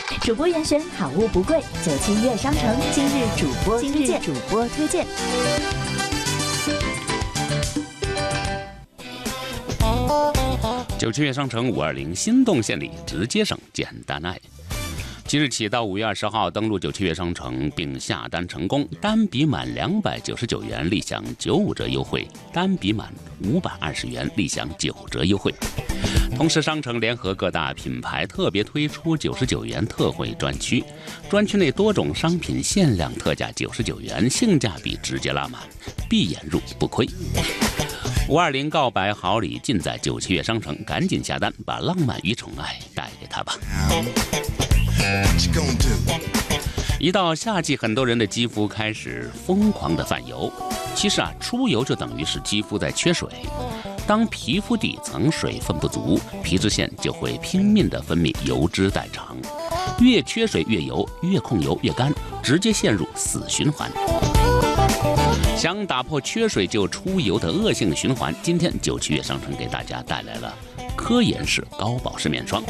主播严选，好物不贵。97月商城今日主播推荐。 97月商城520心动献礼，直接省简单爱。即日起到5月20号登录97月商城并下单成功，单笔满299元立享95折优惠，单笔满520元立享9折优惠。同时，商城联合各大品牌特别推出99元特惠专区，专区内多种商品限量特价99元，性价比直接拉满，闭眼入不亏。520告白好礼尽在97月商城，赶紧下单，把浪漫与宠爱带给他吧。一到夏季，很多人的肌肤开始疯狂的泛油。其实出油就等于是肌肤在缺水。当皮肤底层水分不足，皮脂腺就会拼命的分泌油脂代偿，越缺水越油，越控油越干，直接陷入死循环。想打破缺水就出油的恶性循环，今天97月商城给大家带来了科颜氏高保湿面霜。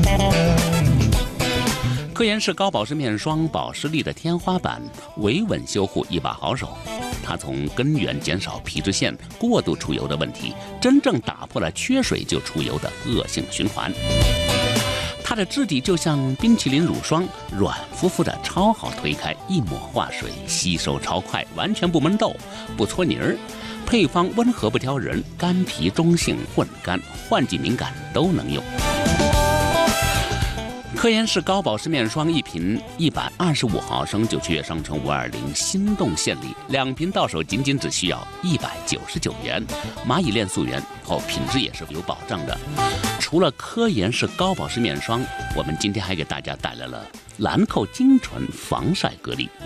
科颜氏高保湿面霜，保湿力的天花板，维稳修护一把好手。它从根源减少皮脂腺过度出油的问题，真正打破了缺水就出油的恶性循环。它的质地就像冰淇淋乳霜，软乎乎的，超好推开，一抹化水，吸收超快，完全不闷痘，不搓泥儿。配方温和不挑人，干皮中性混干，换季敏感都能用。科颜氏高保湿面霜一瓶125毫升，97月商城520心动献礼，2瓶到手仅只需要199元，蚂蚁链溯源后品质也是有保障的。除了科颜氏高保湿面霜，我们今天还给大家带来了兰蔻精纯防晒隔离。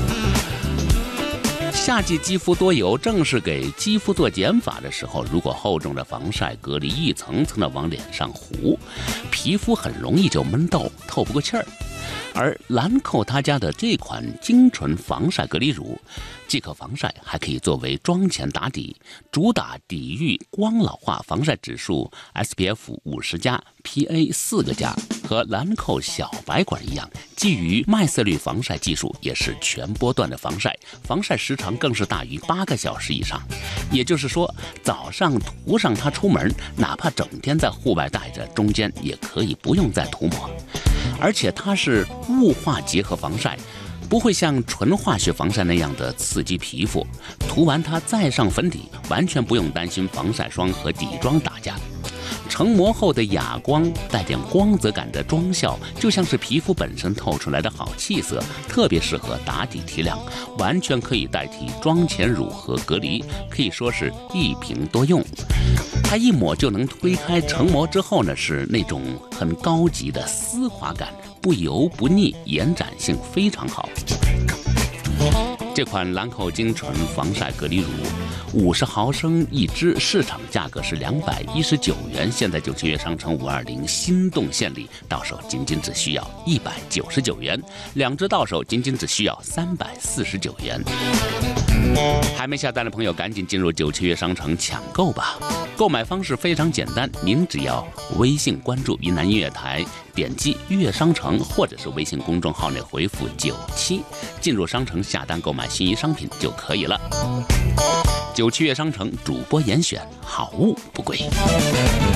夏季肌肤多油，正是给肌肤做减法的时候。如果厚重的防晒隔离一层层的往脸上糊，皮肤很容易就闷痘，透不过气儿。而兰蔻他家的这款精纯防晒隔离乳，既可防晒，还可以作为妆前打底，主打抵御光老化，防晒指数 SPF 50+，PA 4个+，和兰蔻小白管一样，基于麦色率防晒技术，也是全波段的防晒，防晒时长更是大于8个小时以上。也就是说，早上涂上它出门，哪怕整天在户外待着，中间也可以不用再涂抹。而且它是雾化结合防晒，不会像纯化学防晒那样的刺激皮肤。涂完它再上粉底，完全不用担心防晒霜和底妆打架。成膜后的哑光，带点光泽感的妆效，就像是皮肤本身透出来的好气色，特别适合打底提亮，完全可以代替妆前乳和隔离，可以说是一瓶多用。它一抹就能推开，成膜之后呢，是那种很高级的丝滑感，不油不腻，延展性非常好。这款兰蔻精纯防晒隔离乳50毫升一支，市场价格是219元，现在97月商城520心动献礼，到手仅只需要199元，2支到手仅只需要349元。还没下单的朋友，赶紧进入97月商城抢购吧！购买方式非常简单，您只要微信关注云南音乐台，点击乐商城，或者是微信公众号内回复97，进入商城下单购买心仪商品就可以了。97月商城主播严选，好物不贵。